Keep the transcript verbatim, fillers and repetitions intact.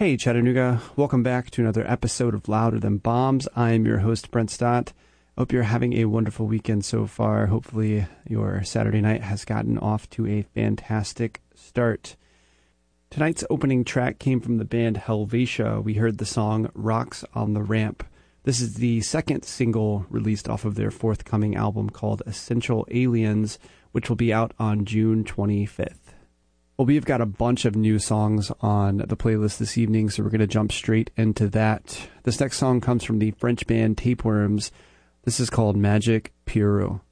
Hey Chattanooga, welcome back to another episode of Louder Than Bombs. I am your host, Brent Stott. I hope you're having a wonderful weekend so far. Hopefully your Saturday night has gotten off to a fantastic start. Tonight's opening track came from the band Helvetia. We heard the song Rocks on the Ramp. This is the second single released off of their forthcoming album called Essential Aliens, which will be out on June twenty-fifth. Well, we've got a bunch of new songs on the playlist this evening, so we're going to jump straight into that. This next song comes from the French band Tapeworms. This is called Magic Pierrot.